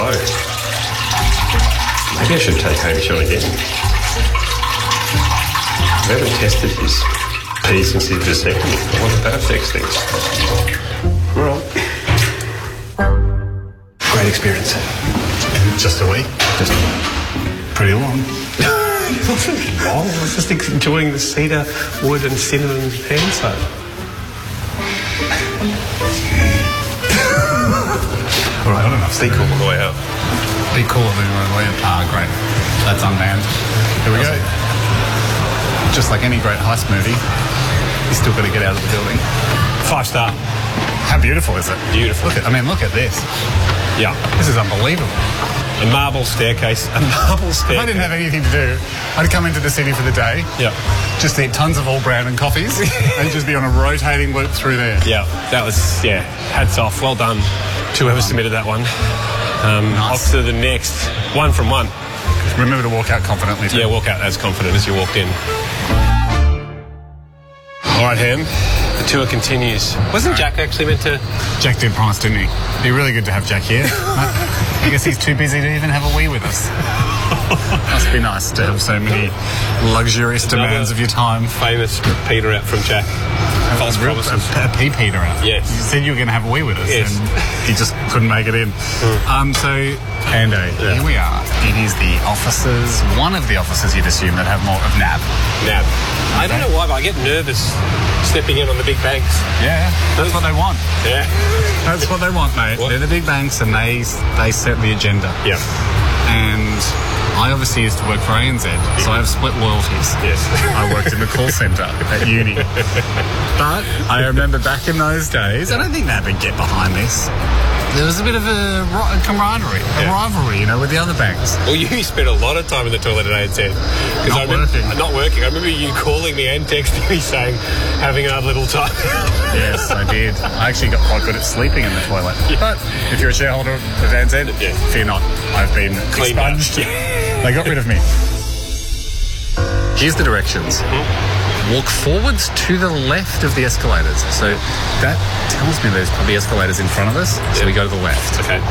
Maybe I should take Hamish on again. We haven't tested his pee since his vasectomy. I wonder if that affects things. All right. Great experience. Just a week? Just Pretty long. it wasn't long. I was just enjoying the cedar wood and cinnamon hand soap. All right, Not enough. be cool on the way out. Be cool on the way out. Ah, great. That's unmanned. Here we go. Just like any great heist movie, you still got to get out of the building. 5-star. How beautiful is it? Beautiful. Look at this. Yeah. This is unbelievable. A marble staircase. A marble If staircase. I didn't have anything to do, I'd come into the city for the day, Yeah. just eat tons of All Brandon coffees, and just be on a rotating loop through there. Yeah, that was, hats off. Well done to whoever submitted that one. Nice. Off to the next. 1 from 1. Remember to walk out confidently. Too. Yeah, walk out as confident as you walked in. All right, Ham. The tour continues. Wasn't Jack actually meant to... Jack did promise, didn't he? It'd be really good to have Jack here. I guess he's too busy to even have a wee with us. Must be nice to have so many luxurious demands of your time. Famous Peter out from Jack. False promises. A pea Peter out. Yes. You said you were going to have a wee with us, Yes. and he just couldn't make it in. So, Ando, here we are. It is the officers, one of the officers you'd assume that have more of NAB. Nab. I don't know why, but I get nervous stepping in on the big banks. Yeah, that's what they want. Yeah. That's what they want, mate. What? They're the big banks, and they set the agenda. Yeah. And I obviously used to work for ANZ, so I have split loyalties. Yes. I worked in the call centre at uni. But I remember back in those days, I don't think NAB would get behind this. There was a bit of a camaraderie, a rivalry, with the other banks. Well, you spent a lot of time in the toilet at ANZ. Not working. Not working. I remember you calling me and texting me saying, having a little time. Yes, I did. I actually got quite good at sleeping in the toilet. Yeah. But if you're a shareholder of ANZ, fear not. I've been Cleaned expunged. They got rid of me. Here's the directions. Walk forwards to the left of the escalators. So that tells me there's probably escalators in front of us. So we go to the left. Okay.